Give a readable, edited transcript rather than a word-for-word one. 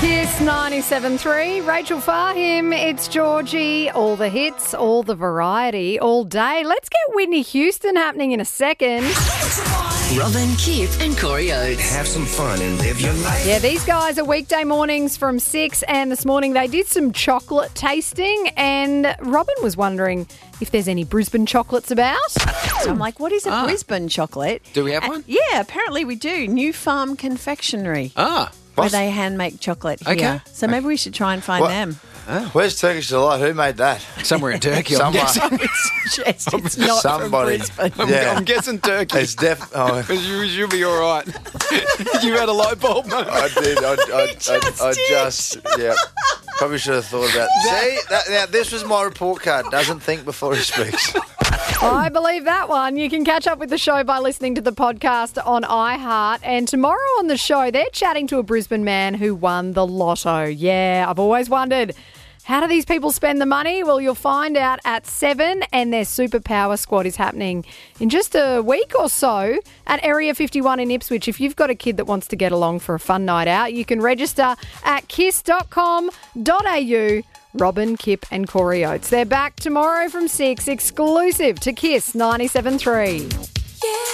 Kiss 97.3, Rachel Fahim, it's Georgie. All the hits, all the variety, all day. Let's get Whitney Houston happening in a second. Robin, Kip and Corey Oates. Have some fun and live your life. Yeah, these guys are weekday mornings from 6, and this morning they did some chocolate tasting, and Robin was wondering if there's any Brisbane chocolates about. So I'm like, what is a Brisbane chocolate? Do we have one? Yeah, apparently we do. New Farm Confectionery. What? Where they hand make chocolate here. Okay. So maybe we should try and find What? them. Where's Turkish Delight? Who made that? Somewhere in Turkey. I'm Somewhere. guessing. It's not Somebody. from Brisbane. Yeah. I'm guessing Turkey. It's but You'll be all right. You had a light bulb moment. I did. Yeah. Probably should have thought about that. See, now this was my report card. Doesn't think before he speaks. I believe that one. You can catch up with the show by listening to the podcast on iHeart. And tomorrow on the show, they're chatting to a Brisbane man who won the lotto. Yeah, I've always wondered, how do these people spend the money? Well, you'll find out at 7, and their Superpower Squad is happening in just a week or so at Area 51 in Ipswich. If you've got a kid that wants to get along for a fun night out, you can register at kiss.com.au. Robin, Kip and Corey Oates. They're back tomorrow from 6, exclusive to Kiss 97.3.